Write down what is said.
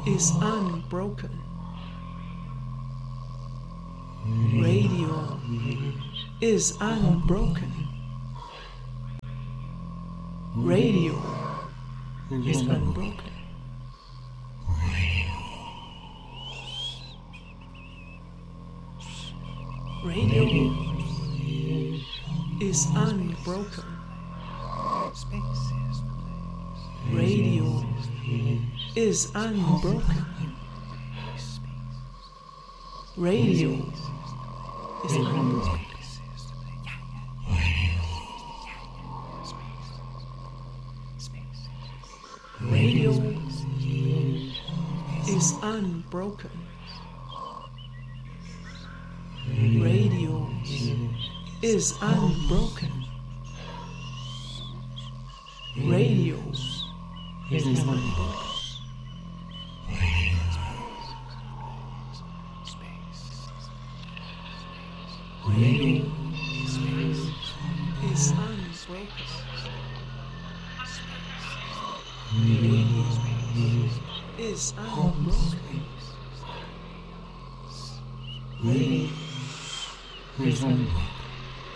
is unbroken. Radio is unbroken. Radio is unbroken. Radio is unbroken. Radio is unbroken. Radio is unbroken. Radio is unbroken. Radio is unbroken. Radio is unbroken. Radio is unbroken. Radio is unbroken. Radio is unbroken.